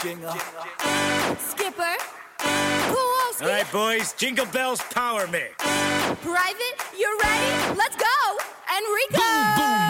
Jingle. Skipper. Kowalski. All right, boys, Jingle Bells Power Mix. Private, you ready? Let's go. Enrico. Boom, boom,